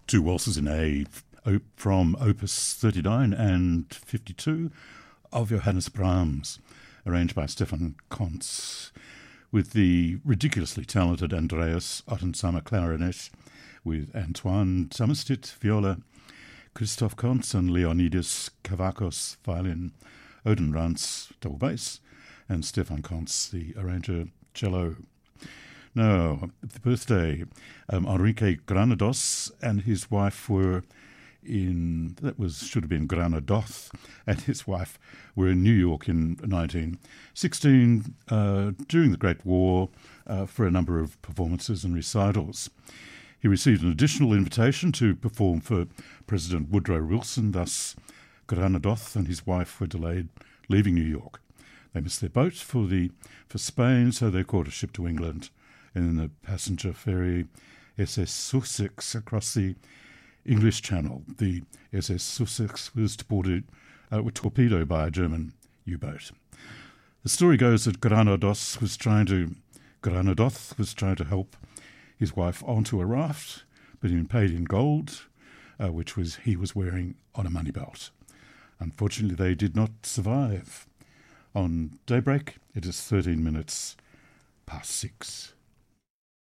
Two waltzes in A from Opus 39 and 52 of Johannes Brahms, arranged by Stefan Kontz, with the ridiculously talented Andreas Ottensamer clarinet, with Antoine Samestit viola, Christoph Kontz and Leonidas Kavakos violin, Odin Rantz double bass, and Stefan Kontz, the arranger, cello. Now, the birthday, Enrique Granados and his wife should have been Granadoth, and his wife were in New York in 1916 during the Great War for a number of performances and recitals. He received an additional invitation to perform for President Woodrow Wilson, thus Granadoth and his wife were delayed leaving New York. They missed their boat for Spain, so they caught a ship to England in the passenger ferry SS Sussex across the English Channel. The SS Sussex was torpedoed by a German U-boat. The story goes that Granadoth was trying to help his wife onto a raft, but he paid in gold, which he was wearing on a money belt. Unfortunately, they did not survive. On daybreak, it is 13 minutes past 6.